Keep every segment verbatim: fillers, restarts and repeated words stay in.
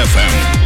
эф эм.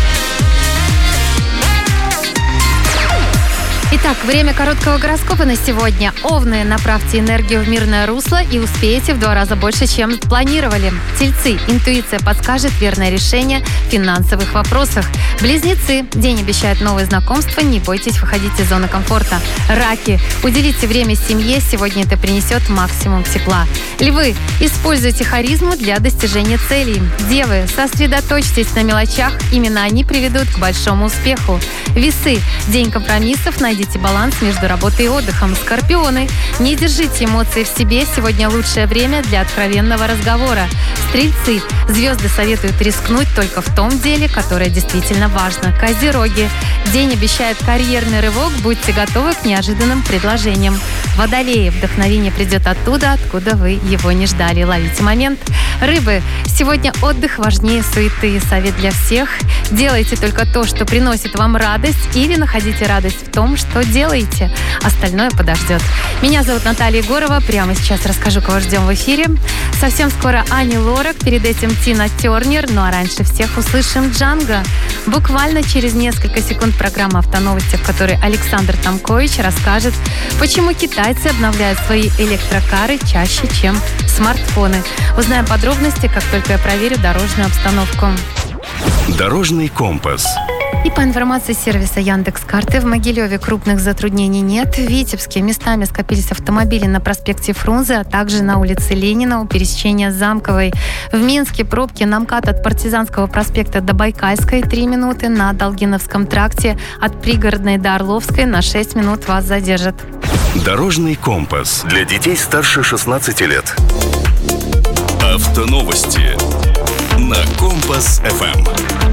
Итак, время короткого гороскопа на сегодня. Овны, направьте энергию в мирное русло и успеете в два раза больше, чем планировали. Тельцы, интуиция подскажет верное решение в финансовых вопросах. Близнецы, день обещает новые знакомства, не бойтесь выходить из зоны комфорта. Раки, уделите время семье, сегодня это принесет максимум тепла. Львы, используйте харизму для достижения целей. Девы, сосредоточьтесь на мелочах, именно они приведут к большому успеху. Весы, день компромиссов, найдите баланс между работой и отдыхом. Скорпионы, не держите эмоции в себе, сегодня лучшее время для откровенного разговора. Стрельцы, звезды советуют рискнуть только в том деле, которое действительно важно. Козероги, день обещает карьерный рывок, будьте готовы к неожиданным предложениям. Водолеи, вдохновение придет оттуда, откуда вы его не ждали. Ловите момент. Рыбы, сегодня отдых важнее суеты. Совет для всех: делайте только то, что приносит вам радость, или находите радость в том, что делаете. Остальное подождет. Меня зовут Наталья Егорова. Прямо сейчас расскажу, кого ждем в эфире. Совсем скоро Ани Лорак, перед этим Тина Тернер. Ну а раньше всех услышим Джанго. Буквально через несколько секунд программа «Автоновости», в которой Александр Тамкович расскажет, почему китайцы обновляют свои электрокары чаще, чем смартфоны. Узнаем подробности, как только я проверю дорожную обстановку. Дорожный компас. И по информации сервиса Яндекс.Карты, в Могилеве крупных затруднений нет. В Витебске местами скопились автомобили на проспекте Фрунзе, а также на улице Ленина у пересечения Замковой. В Минске пробки на МКАД от Партизанского проспекта до Байкальской три минуты, на Долгиновском тракте от Пригородной до Орловской на шесть минут вас задержат. Дорожный компас для детей старше шестнадцати лет. Автоновости на Компас эф эм.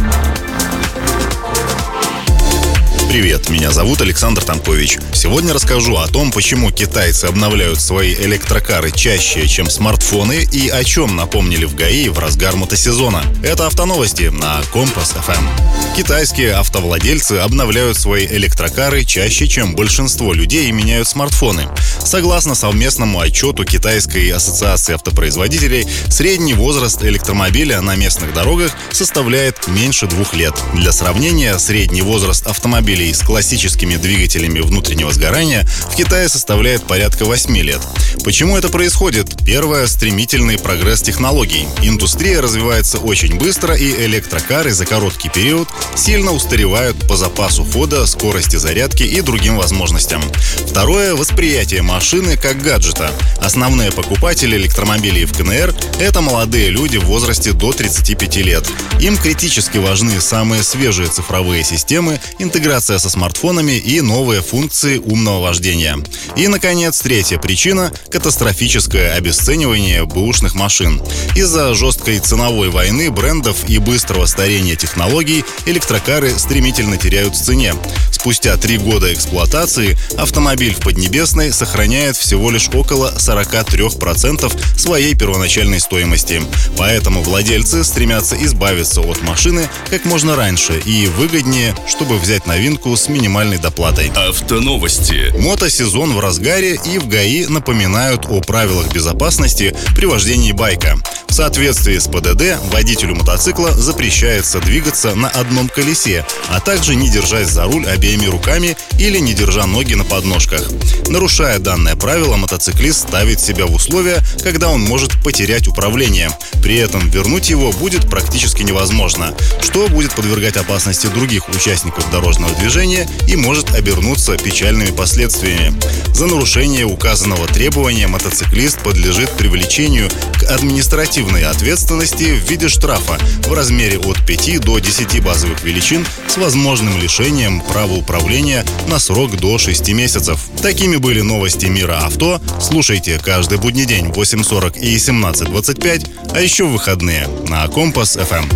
Привет, меня зовут Александр Тамкович. Сегодня расскажу о том, почему китайцы обновляют свои электрокары чаще, чем смартфоны, и о чем напомнили в ГАИ в разгар мотосезона. Это автоновости на Компас эф эм. Китайские автовладельцы обновляют свои электрокары чаще, чем большинство людей меняют смартфоны. Согласно совместному отчету Китайской ассоциации автопроизводителей, средний возраст электромобиля на местных дорогах составляет меньше двух лет. Для сравнения, средний возраст автомобиля с классическими двигателями внутреннего сгорания в Китае составляет порядка восьми лет. Почему это происходит? Первое – стремительный прогресс технологий. Индустрия развивается очень быстро, и электрокары за короткий период сильно устаревают по запасу хода, скорости зарядки и другим возможностям. Второе – восприятие машины как гаджета. Основные покупатели электромобилей в ка эн эр – это молодые люди в возрасте до тридцати пяти лет. Им критически важны самые свежие цифровые системы, интеграция со смартфонами и новые функции умного вождения. И, наконец, третья причина – катастрофическое обесценивание бэушных машин. Из-за жесткой ценовой войны брендов и быстрого старения технологий электрокары стремительно теряют в цене. Спустя три года эксплуатации автомобиль в Поднебесной сохраняет всего лишь около сорок три процента своей первоначальной стоимости. Поэтому владельцы стремятся избавиться от машины как можно раньше и выгоднее, чтобы взять новинку с минимальной доплатой. Автоновости. Мотосезон в разгаре, и в ГАИ напоминают о правилах безопасности при вождении байка. В соответствии с пэ дэ дэ водителю мотоцикла запрещается двигаться на одном колесе, а также не держась за руль обеими руками или не держа ноги на подножках. Нарушая данное правило, мотоциклист ставит себя в условия, когда он может потерять управление. При этом вернуть его будет практически невозможно, что будет подвергать опасности других участников дорожного движения и может обернуться печальными последствиями. За нарушение указанного требования мотоциклист подлежит привлечению к административной ответственности в виде штрафа в размере от пяти до десяти базовых величин с возможным лишением права управления на срок до шести месяцев. Такими были новости мира авто. Слушайте каждый будний день в восемь сорок и семнадцать двадцать пять, а еще в выходные на Компас эф эм.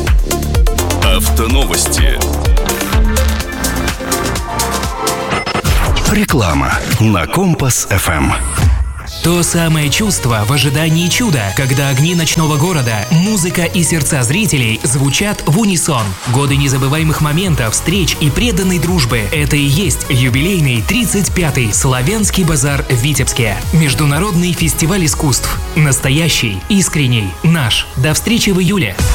Автоновости. Реклама на Компас эф эм. То самое чувство в ожидании чуда, когда огни ночного города, музыка и сердца зрителей звучат в унисон. Годы незабываемых моментов, встреч и преданной дружбы – это и есть юбилейный тридцать пятый Славянский базар в Витебске. Международный фестиваль искусств. Настоящий, искренний, наш. До встречи в июле.